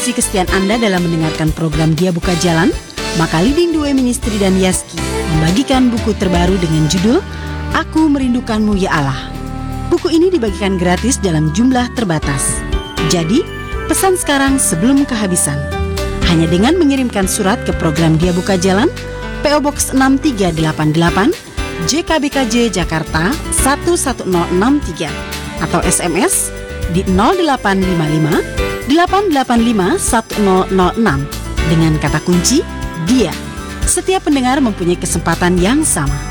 Si kesetiaan Anda dalam mendengarkan program Dia Buka Jalan, maka Leading the Way Ministry dan Yaski membagikan buku terbaru dengan judul Aku Merindukanmu Ya Allah. Buku ini dibagikan gratis dalam jumlah terbatas. Jadi, pesan sekarang sebelum kehabisan. Hanya dengan mengirimkan surat ke program Dia Buka Jalan, PO Box 6388, JKBKJ Jakarta 11063, atau SMS di 0855 885 1006 dengan kata kunci Dia. Setiap pendengar mempunyai kesempatan yang sama.